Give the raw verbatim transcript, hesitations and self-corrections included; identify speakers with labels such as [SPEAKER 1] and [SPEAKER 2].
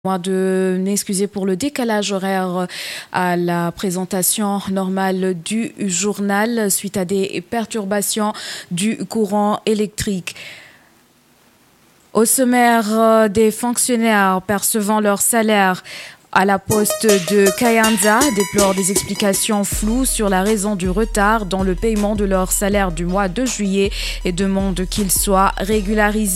[SPEAKER 1] Moi de m'excuser pour le décalage horaire à la présentation normale du journal suite à des perturbations du courant électrique. Au sommaire, des fonctionnaires percevant leur salaire à la poste de Kayanza déplorent des explications floues sur la raison du retard dans le paiement de leur salaire du mois de juillet et demandent qu'il soit régularisé.